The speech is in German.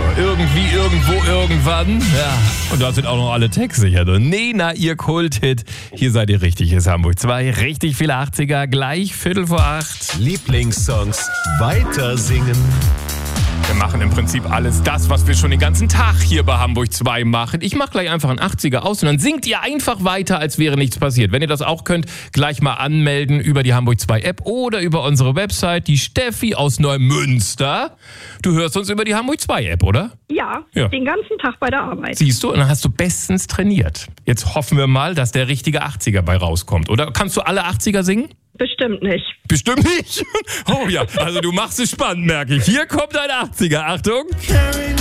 Irgendwie, irgendwo, irgendwann. Ja. Und da sind auch noch alle Texte hier drin. Nena, ihr Kulthit. Hier seid ihr richtig, ist Hamburg 2. Richtig viele 80er, gleich 7:45. Lieblingssongs weiter singen. Wir machen im Prinzip alles das, was wir schon den ganzen Tag hier bei Hamburg 2 machen. Ich mache gleich einfach einen 80er aus und dann singt ihr einfach weiter, als wäre nichts passiert. Wenn ihr das auch könnt, gleich mal anmelden über die Hamburg 2 App oder über unsere Website. Die Steffi aus Neumünster. Du hörst uns über die Hamburg 2 App, oder? Ja, den ganzen Tag bei der Arbeit. Siehst du, und dann hast du bestens trainiert. Jetzt hoffen wir mal, dass der richtige 80er bei rauskommt. Oder kannst du alle 80er singen? Bestimmt nicht. Bestimmt nicht? Oh ja, also du machst es spannend, merke ich. Hier kommt ein 80er. Achtung.